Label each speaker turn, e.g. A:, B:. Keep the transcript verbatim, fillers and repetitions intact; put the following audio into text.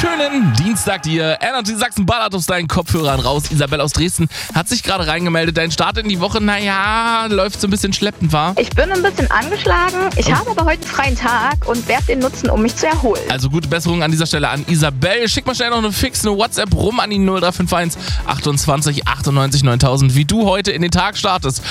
A: schönen Dienstag dir. Energy Sachsen ballert aus deinen Kopfhörern raus. Isabel aus Dresden hat sich gerade reingemeldet. Dein Start in die Woche, naja, läuft so ein bisschen schleppend, war?
B: Ich bin ein bisschen angeschlagen. Ich oh. habe aber heute einen freien Tag und werde den nutzen, um mich zu erholen.
A: Also gute Besserung an dieser Stelle an Isabel. Schick mal schnell noch eine Fix, eine WhatsApp rum an die null drei fünf eins achtundzwanzig achtundneunzig neuntausend, wie du heute in den Tag startest.